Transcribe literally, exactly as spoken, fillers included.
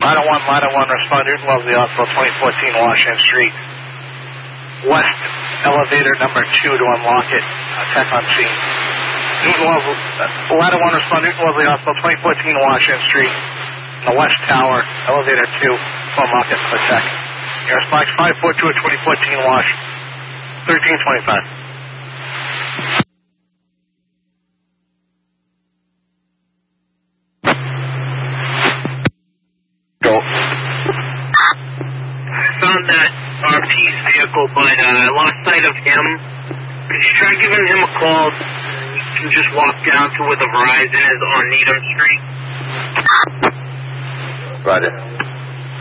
Ladder one, Ladder one, respond Newton Wellesley Hospital, twenty fourteen Washington Street. West elevator number two to unlock it. Uh, tech on scene. Newton Wellesley, uh, Ladder one, respond Newton Wellesley Hospital, twenty fourteen Washington Street. The West Tower, elevator two to unlock it for tech. Air Spikes five four two at twenty fourteen Wash, thirteen twenty-five. Go. I found that R P's vehicle, but uh, I lost sight of him. Could you try giving him a call? You can just walk down to where the Verizon is on Needham Street. Roger.